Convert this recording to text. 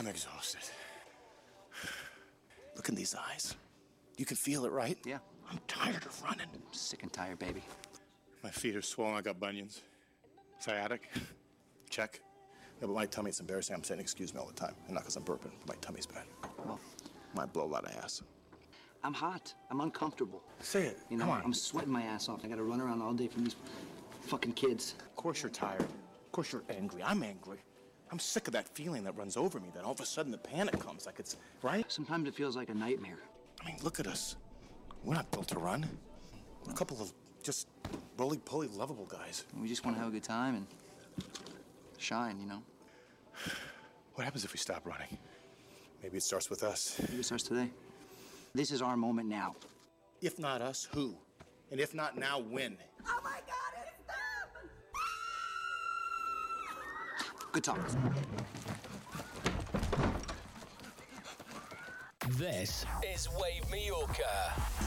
I'm exhausted. Look in these eyes. You can feel it, right? Yeah. I'm tired of running. Sick and tired, baby. My feet are swollen. I got bunions. Sciatic. Check. Yeah, but my tummy's embarrassing. I'm saying excuse me all the time. And not because I'm burping, but my tummy's bad. Well, Might blow a lot of ass. I'm hot. I'm uncomfortable. Say it. You know, Come on. I'm sweating my ass off. I gotta run around all day from these fucking kids. Of course you're tired. Of course you're angry. I'm angry. I'm sick of that feeling that runs over me, that all of a sudden the panic comes, like it's, right? Sometimes it feels like a nightmare. I mean, look at us. We're not built to run. We're a couple of just roly-poly lovable guys. We just want to have a good time and shine, you know? What happens if we stop running? Maybe it starts with us. Maybe it starts today. This is our moment now. If not us, who? And if not now, when? Oh my God, it's them! Good talk. This is Wave Mallorca.